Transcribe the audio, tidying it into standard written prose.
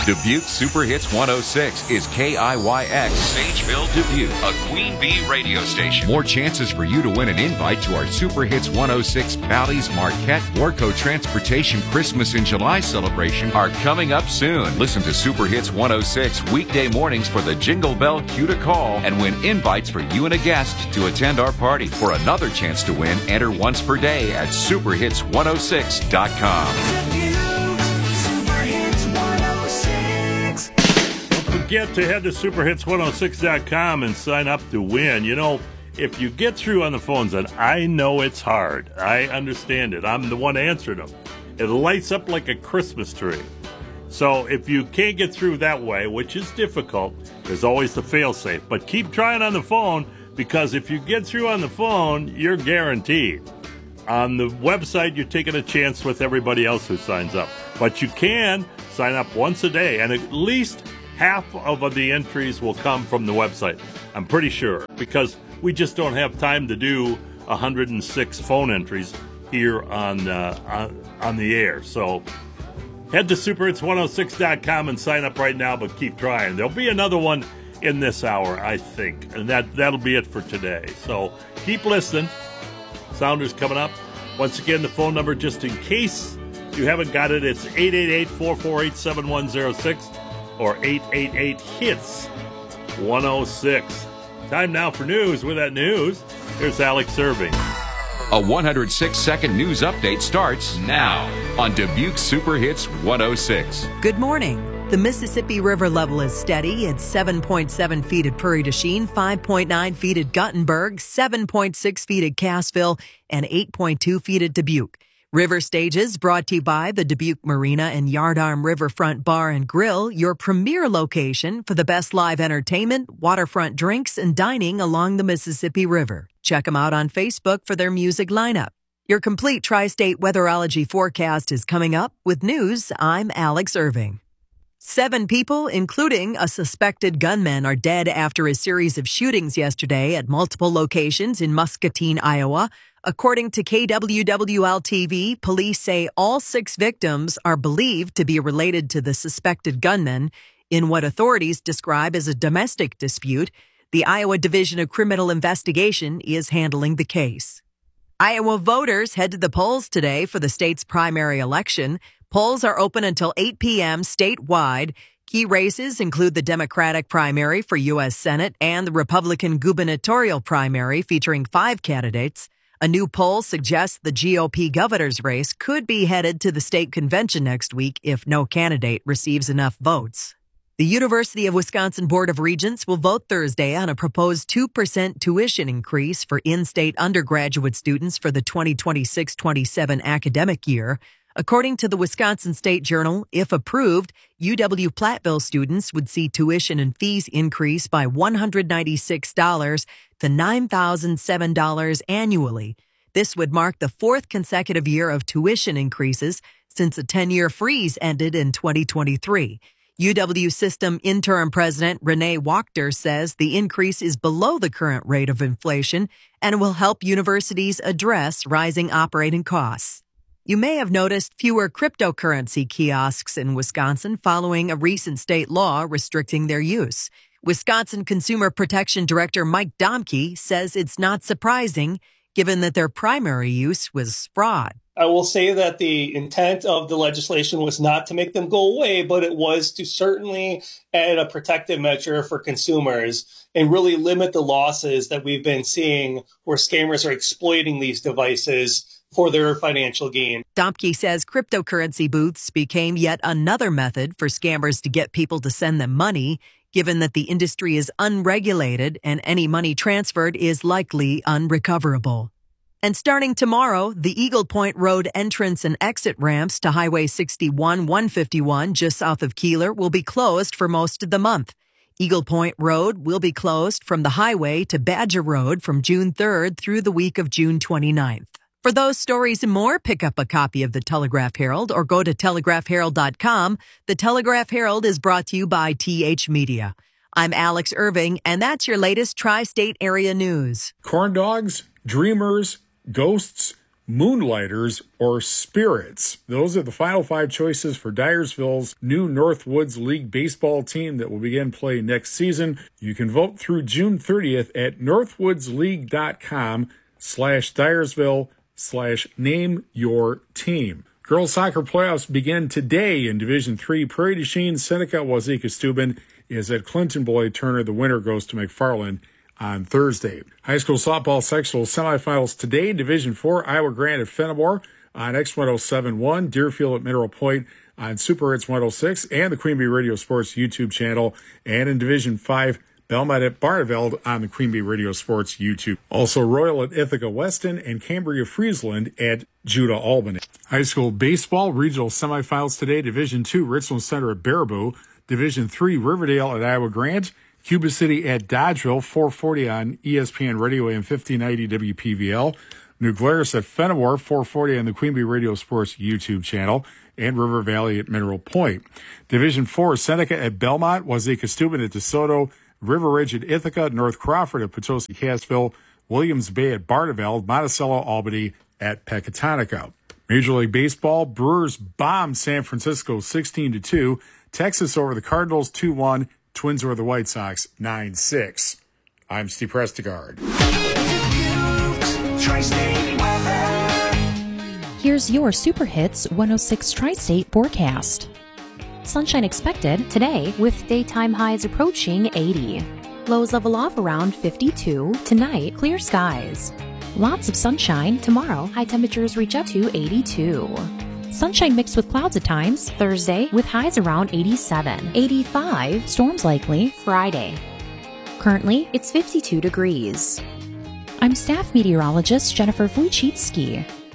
Dubuque Super Hits 106 is KIYX, Sageville, Dubuque, a Queen Bee radio station. More chances for you to win an invite to our Super Hits 106 Bally's Marquette Warco Transportation Christmas in July celebration are coming up soon. Listen to Super Hits 106 weekday mornings for the Jingle Bell cue to call and win invites for you and a guest to attend our party. For another chance to win, enter once per day at superhits106.com. Forget to head to superhits106.com and sign up to win. You know, if you get through on the phones, and I know it's hard, I understand it. I'm the one answering them. It lights up like a Christmas tree. So if you can't get through that way, which is difficult, there's always the fail-safe. But keep trying on the phone, because if you get through on the phone, you're guaranteed. On the website, you're taking a chance with everybody else who signs up. But you can sign up once a day, and at least half of the entries will come from the website. I'm pretty sure, because we just don't have time to do 106 phone entries here on the air. So head to superhits106.com and sign up right now, but keep trying. There'll be another one in this hour, I think, and that'll be it for today. So keep listening. Sounders coming up. Once again, the phone number, just in case you haven't got it, it's 888-448-7106. or 888-HITS-106. Time now for news. With that news, here's Alex Irving. A 106-second news update starts now on Dubuque Super Hits 106. Good morning. The Mississippi River level is steady at 7.7 feet at Prairie du Chien, 5.9 feet at Guttenberg, 7.6 feet at Cassville, and 8.2 feet at Dubuque. River Stages brought to you by the Dubuque Marina and Yardarm Riverfront Bar and Grill, your premier location for the best live entertainment, waterfront drinks, and dining along the Mississippi River. Check them out on Facebook for their music lineup. Your complete tri-state weatherology forecast is coming up. With news, I'm Alex Irving. 7 people, including a suspected gunman, are dead after a series of shootings yesterday at multiple locations in Muscatine, Iowa. According to KWWL-TV, police say all 6 victims are believed to be related to the suspected gunman in what authorities describe as a domestic dispute. The Iowa Division of Criminal Investigation is handling the case. Iowa voters head to the polls today for the state's primary election. Polls are open until 8 p.m. statewide. Key races include the Democratic primary for U.S. Senate and the Republican gubernatorial primary featuring 5 candidates. A new poll suggests the GOP governor's race could be headed to the state convention next week if no candidate receives enough votes. The University of Wisconsin Board of Regents will vote Thursday on a proposed 2% tuition increase for in-state undergraduate students for the 2026-27 academic year. According to the Wisconsin State Journal, if approved, UW-Platteville students would see tuition and fees increase by $196 to $9,007 annually. This would mark the 4th consecutive year of tuition increases since a 10-year freeze ended in 2023. UW System Interim President Renee Wachter says the increase is below the current rate of inflation and will help universities address rising operating costs. You may have noticed fewer cryptocurrency kiosks in Wisconsin following a recent state law restricting their use. Wisconsin Consumer Protection Director Mike Domke says it's not surprising, given that their primary use was fraud. I will say that the intent of the legislation was not to make them go away, but it was to certainly add a protective measure for consumers and really limit the losses that we've been seeing where scammers are exploiting these devices for their financial gain. Domke says cryptocurrency booths became yet another method for scammers to get people to send them money, given that the industry is unregulated and any money transferred is likely unrecoverable. And starting tomorrow, the Eagle Point Road entrance and exit ramps to Highway 61-151 just south of Keeler will be closed for most of the month. Eagle Point Road will be closed from the highway to Badger Road from June 3rd through the week of June 29th. For those stories and more, pick up a copy of the Telegraph Herald or go to telegraphherald.com. The Telegraph Herald is brought to you by TH Media. I'm Alex Irving, and that's your latest tri-state area news. Corn dogs, dreamers, ghosts, Moonlighters, or Spirits. Those are the final 5 choices for Dyersville's new Northwoods League baseball team that will begin play next season. You can vote through June 30th at northwoodsleague.com/Dyersville/name-your-team. Girls soccer playoffs begin today in Division III. Prairie du Chien, Seneca, Wazeeka, Steuben is at Clinton Beloit Turner. The winner goes to McFarland on Thursday. High school softball sectional semifinals today. Division IV, Iowa Grande at Fenimore on X1071, Deerfield at Mineral Point on Super Hits 106, and the Queen Bee Radio Sports YouTube channel. And in Division V, Belmont at Barneveld on the Queen Bee Radio Sports YouTube. Also, Royal at Ithaca Weston and Cambria Friesland at Judah Albany. High school baseball regional semifinals today. Division II, Richland Center at Baraboo. Division III, Riverdale at Iowa Grande. Cuba City at Dodgeville, 440 on ESPN Radio and 1590 WPVL. New Glarus at Fenimore, 440 on the Queen Bee Radio Sports YouTube channel. And River Valley at Mineral Point. Division IV, Seneca at Belmont, Wazeeka Steuben at DeSoto, River Ridge at Ithaca, North Crawford at Potosi Cassville, Williams Bay at Barneveld, Monticello Albany at Pecatonica. Major League Baseball, Brewers bombed San Francisco 16-2. Texas over the Cardinals 2-1. Twins over the White Sox 9-6. I'm Steve Prestigard. Here's your Super Hits 106 Tri-State forecast. Sunshine expected today with daytime highs approaching 80. Lows level off around 52. Tonight, clear skies. Lots of sunshine. Tomorrow, high temperatures reach up to 82. Sunshine mixed with clouds at times. Thursday with highs around 87. 85. Storms likely Friday. Currently, it's 52 degrees. I'm staff meteorologist Jennifer Wojcicki.